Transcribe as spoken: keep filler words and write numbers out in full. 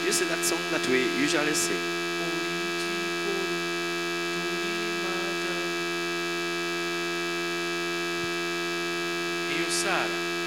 you see that song that we usually sing? Io Sara